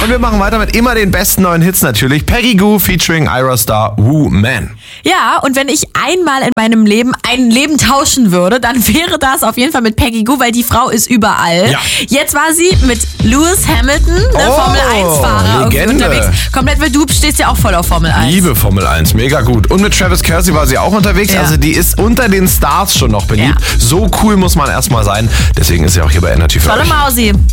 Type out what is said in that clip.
wir machen weiter mit immer den besten neuen Hits natürlich. Peggy Gou featuring Ira Star, Woo Man. Ja, und wenn ich einmal in meinem Leben ein Leben tauschen würde, dann wäre das auf jeden Fall mit Peggy Gou, weil die Frau ist überall. Ja. Jetzt war sie mit Lewis Hamilton, Formel-1-Fahrer, Legende. unterwegs. Komplett, weil du stehst ja auch voll auf Formel 1. Liebe Formel 1, mega gut. Und mit Travis Kelce war sie auch unterwegs. Ja. Also die ist unter den Stars schon noch beliebt. Ja. So cool muss man erstmal sein. Deswegen ist sie auch hier bei Energy für Tolle euch. Mausi.